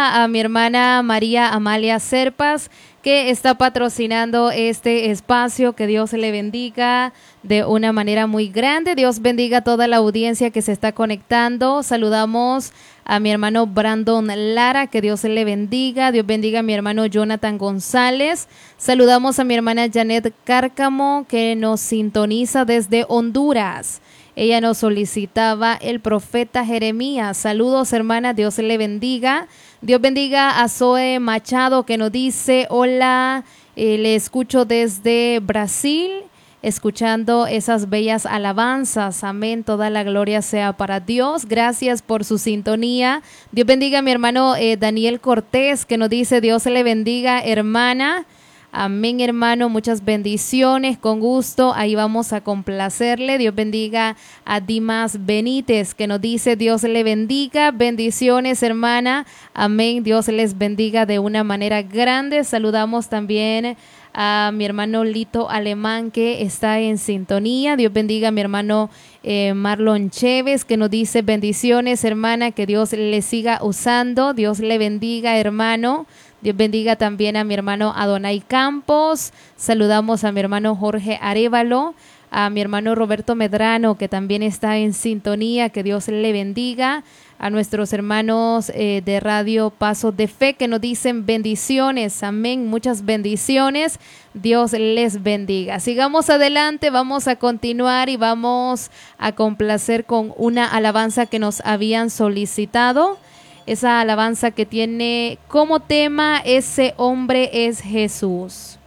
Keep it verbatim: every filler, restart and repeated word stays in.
A mi hermana María Amalia Serpas, que está patrocinando este espacio. Que Dios le bendiga de una manera muy grande. Dios bendiga a toda la audiencia que se está conectando. Saludamos a mi hermano Brandon Lara, que Dios le bendiga. Dios bendiga a mi hermano Jonathan González. Saludamos a mi hermana Janet Cárcamo, que nos sintoniza desde Honduras. Ella nos solicitaba el profeta Jeremías. Saludos, hermana, Dios le bendiga. Dios bendiga a Zoe Machado, que nos dice: hola, eh, le escucho desde Brasil, escuchando esas bellas alabanzas. Amén, toda la gloria sea para Dios. Gracias por su sintonía. Dios bendiga a mi hermano eh, Daniel Cortés, que nos dice: Dios le bendiga, hermana. Amén, hermano, muchas bendiciones, con gusto, ahí vamos a complacerle. Dios bendiga a Dimas Benítez, que nos dice: Dios le bendiga, bendiciones, hermana. Amén, Dios les bendiga de una manera grande. Saludamos también a mi hermano Lito Alemán, que está en sintonía. Dios bendiga a mi hermano eh, Marlon Chévez, que nos dice: bendiciones, hermana, que Dios le siga usando. Dios le bendiga, hermano. Dios bendiga también a mi hermano Adonai Campos. Saludamos a mi hermano Jorge Arévalo, a mi hermano Roberto Medrano, que también está en sintonía. Que Dios le bendiga. A nuestros hermanos eh, de Radio Paso de Fe, que nos dicen bendiciones. Amén, muchas bendiciones. Dios les bendiga. Sigamos adelante, vamos a continuar y vamos a complacer con una alabanza que nos habían solicitado. Esa alabanza que tiene como tema: ese hombre es Jesús.